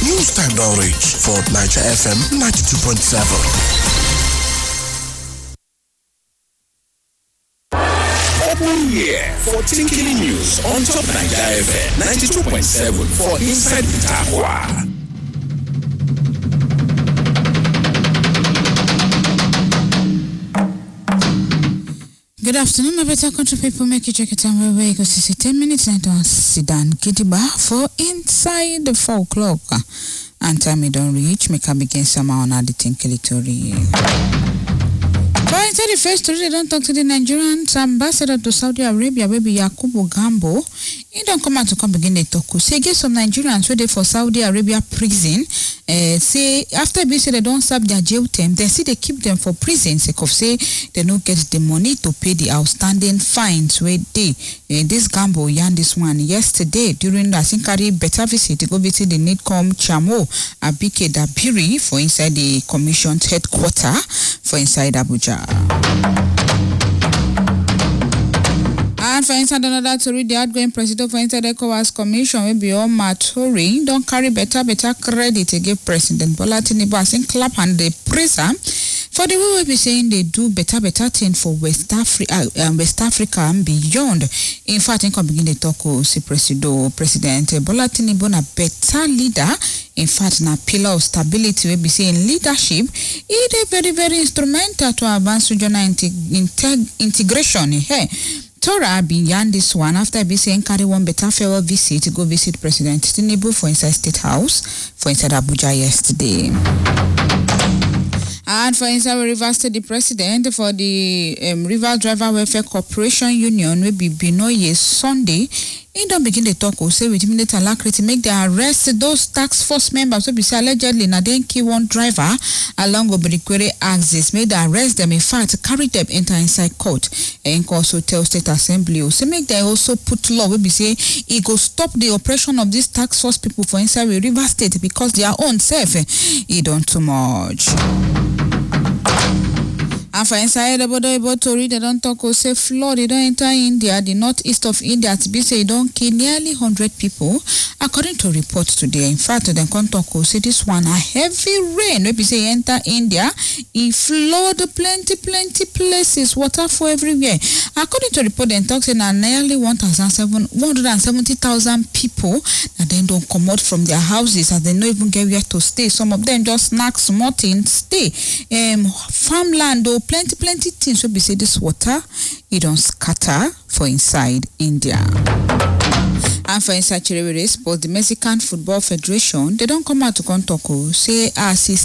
News time don reach for Niger FM 92.7. Open here for Tinkini News on top Niger FM 92.7 for Inside Bitakwa. Good afternoon, my better country people. Make you check it out where we go. 10 minutes and don't sit down. Kidiba for inside the 4 o'clock. And time it don't reach. Make I begin somehow on the Tinkili. But inside the first story, they don't talk to the Nigerian ambassador to Saudi Arabia, baby Yakubu Gambo. He don't come out to come begin the talk. Say get some Nigerians waiting for Saudi Arabia prison. Say after they say they don't serve their jail term, they see they keep them for prison. Say they don't get the money to pay the outstanding fines where they this Gambo yarn this one yesterday during the Asinkari better visit to go visit the NIDCOM Chamo Abike Dabiri for inside the commission's headquarters for inside Abuja. And for instance, another to read the outgoing president for inside ECOWAS Commission will be Omar Toure don't carry better credit to give President Bola Tinubu as in clap and the praiser for the way we be saying they do better thing for West Africa and beyond. In fact, in can begin the talk see President Bola Tinubu na better leader. In fact, na pillar of stability we be saying leadership. It is very instrumental to advance regional integration. Hey. Tora beyond this one after I be saying carry one better farewell visit to go visit President Tinubu for inside State House for inside Abuja yesterday. And for inside we reverse to the president for the River Driver Welfare Corporation Union will be Binoye Sunday. He don't begin the talk or say with immediate alacrity make the arrest those task force members who be say allegedly na den key one driver along with the query axis made the arrest them in fact carry them inside court and also tell state assembly say make they also put law we be say it go stop the oppression of these task force people for inside River State because their own self it don't too much. And for inside the border about Tori, they don't talk or say flood, they don't enter India, the northeast of India, to be say don't kill nearly 100 people, according to reports today. In fact, they can't talk or say this one, a heavy rain, maybe say enter India, it flood plenty places, water for everywhere. According to report, they talk say nearly 170,000 people, and then don't come out from their houses, and they don't even get where to stay. Some of them just snack small things, stay. Farmland, though, plenty things will be say this water it don't scatter for inside India. And for inside Chirewere Sports, the Mexican Football Federation they don't come out to talk say as